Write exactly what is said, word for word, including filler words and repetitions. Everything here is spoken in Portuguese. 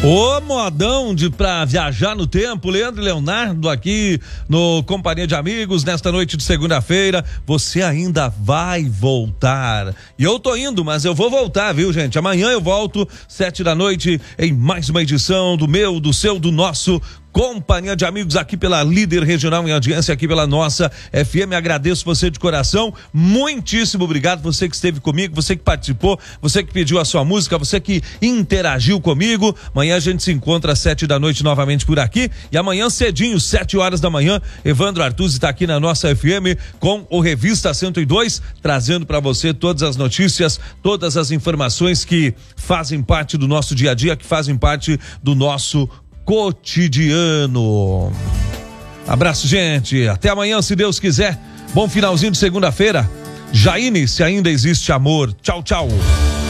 Ô modão de pra viajar no tempo, Leandro e Leonardo aqui no Companhia de Amigos, nesta noite de segunda-feira. Você ainda vai voltar. E eu tô indo, mas eu vou voltar, viu, gente? Amanhã eu volto, sete da noite, em mais uma edição do meu, do seu, do nosso Companhia de Amigos, aqui pela Líder Regional em Audiência, aqui pela nossa F M. Agradeço você de coração, muitíssimo obrigado, você que esteve comigo, você que participou, você que pediu a sua música, você que interagiu comigo. Amanhã a gente se encontra às sete da noite novamente por aqui, e amanhã cedinho, sete horas da manhã, Evandro Artuzzi está aqui na nossa F M com o Revista cento e dois, trazendo para você todas as notícias, todas as informações que fazem parte do nosso dia a dia, que fazem parte do nosso cotidiano. Abraço, gente. Até amanhã, se Deus quiser. Bom finalzinho de segunda-feira. Jaine, se ainda existe amor. Tchau, tchau.